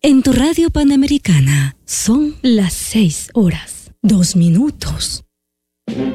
En tu radio Panamericana son las 6 horas, 2 minutos.